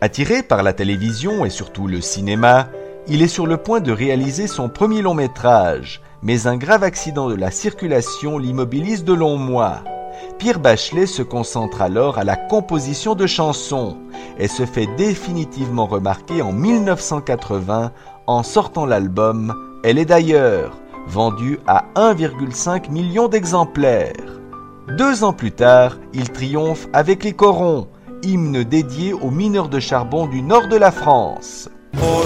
Attiré par la télévision et surtout le cinéma, il est sur le point de réaliser son premier long métrage, mais un grave accident de la circulation l'immobilise de longs mois. Pierre Bachelet se concentre alors à la composition de chansons et se fait définitivement remarquer en 1980 en sortant l'album « Elle est d'ailleurs », vendu à 1,5 million d'exemplaires. 2 ans plus tard, il triomphe avec Les Corons, hymne dédié aux mineurs de charbon du nord de la France.